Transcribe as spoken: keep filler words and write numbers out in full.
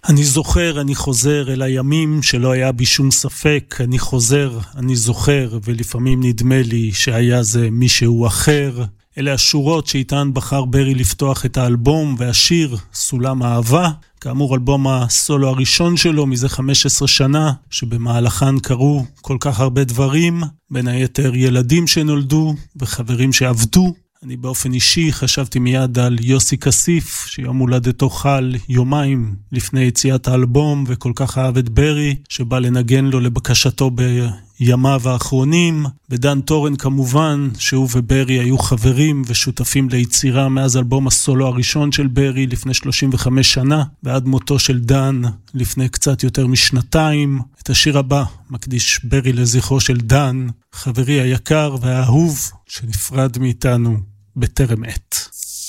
אני זוכר, אני חוזר אל הימים שלא היה בי שום ספק, אני חוזר, אני זוכר, ולפעמים נדמה לי שהיה זה מישהו אחר. אלה השורות שאיתן בחר ברי לפתוח את האלבום, והשיר סולם אהבה, כאמור אלבום הסולו הראשון שלו מזה חמש עשרה שנה, שבמהלכן קרו כל כך הרבה דברים, בין היתר ילדים שנולדו וחברים שעבדו. אני באופן אישי חשבתי מיד על יוסי כסיף, שיום הולדתו חל יומיים לפני יציאת האלבום, וכל כך אהב את ברי, שבא לנגן לו לבקשתו בימיו האחרונים. ודן טורן כמובן, שהוא וברי היו חברים ושותפים ליצירה מאז אלבום הסולו הראשון של ברי לפני שלושים וחמש שנה, ועד מותו של דן לפני קצת יותר משנתיים. את השיר הבא מקדיש ברי לזכרו של דן, חברי היקר והאהוב שנפרד מאיתנו בטרם עת.